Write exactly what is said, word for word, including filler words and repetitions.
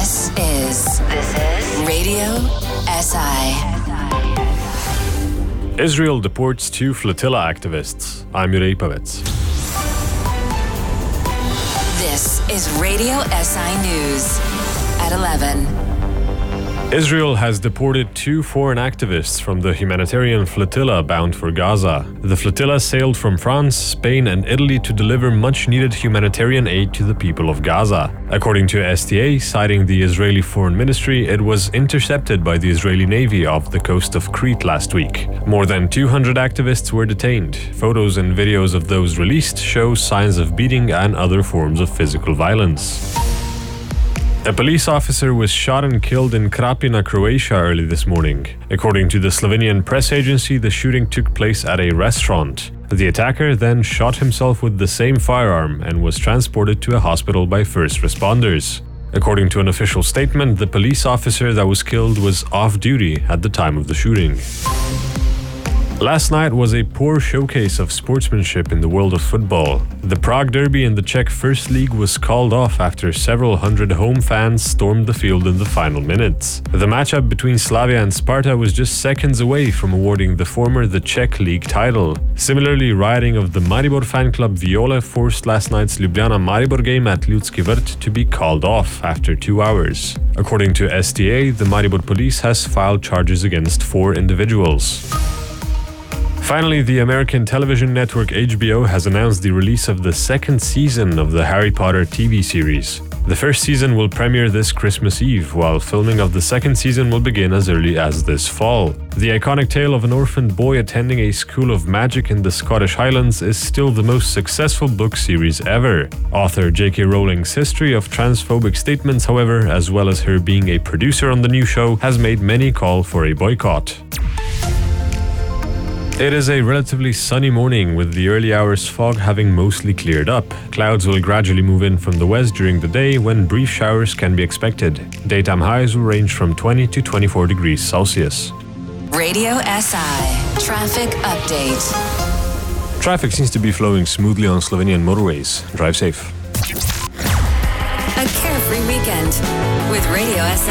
This is this is Radio S I. Israel deports two flotilla activists. I'm Yuri Pavets. This is Radio S I News at eleven. Israel has deported two foreign activists from the humanitarian flotilla bound for Gaza. The flotilla sailed from France, Spain, and Italy to deliver much-needed humanitarian aid to the people of Gaza. According to S T A, citing the Israeli Foreign Ministry, it was intercepted by the Israeli Navy off the coast of Crete last week. More than two hundred activists were detained. Photos and videos of those released show signs of beating and other forms of physical violence. A police officer was shot and killed in Krapina, Croatia early this morning. According to the Slovenian press agency, the shooting took place at a restaurant. The attacker then shot himself with the same firearm and was transported to a hospital by first responders. According to an official statement, the police officer that was killed was off duty at the time of the shooting. Last night was a poor showcase of sportsmanship in the world of football. The Prague Derby in the Czech First League was called off after several hundred home fans stormed the field in the final minutes. The matchup between Slavia and Sparta was just seconds away from awarding the former the Czech League title. Similarly, rioting of the Maribor fan club Viole forced last night's Ljubljana-Maribor game at Ljudski Vrt to be called off after two hours. According to S T A, the Maribor police has filed charges against four individuals. Finally, the American television network H B O has announced the release of the second season of the Harry Potter T V series. The first season will premiere this Christmas Eve, while filming of the second season will begin as early as this fall. The iconic tale of an orphaned boy attending a school of magic in the Scottish Highlands is still the most successful book series ever. Author J K Rowling's history of transphobic statements, however, as well as her being a producer on the new show, has made many call for a boycott. It is a relatively sunny morning, with the early hours fog having mostly cleared up. Clouds will gradually move in from the west during the day, when brief showers can be expected. Daytime highs will range from twenty to twenty-four degrees Celsius. Radio S I Traffic Update. Traffic seems to be flowing smoothly on Slovenian motorways. Drive safe. A carefree weekend with Radio S I.